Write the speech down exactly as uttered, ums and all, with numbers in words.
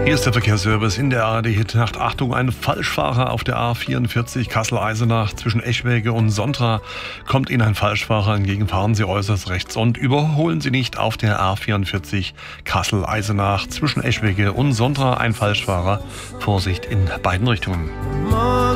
Hier ist der Verkehrsservice in der A R D-Hitnacht. Achtung, ein Falschfahrer auf der A vierundvierzig Kassel-Eisenach zwischen Eschwege und Sontra. Kommt Ihnen ein Falschfahrer entgegen, fahren Sie äußerst rechts und überholen Sie nicht auf der A vierundvierzig Kassel-Eisenach zwischen Eschwege und Sontra. Ein Falschfahrer. Vorsicht in beiden Richtungen.